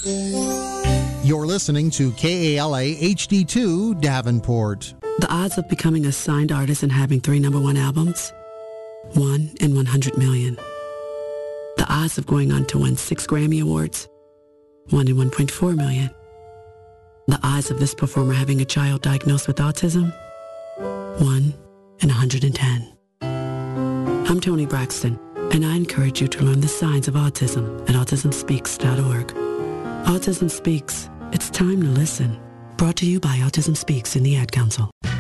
You're listening to KALA HD2 Davenport. The odds of becoming a signed artist and having 3 #1 albums? 1 in 100 million. The odds of going on to win 6 Grammy Awards? 1 in 1.4 million. The odds of this performer having a child diagnosed with autism? 1 in 110. I'm Toni Braxton, and I encourage you to learn the signs of autism at autismspeaks.org. Autism Speaks. It's time to listen. Brought to you by Autism Speaks and the Ad Council.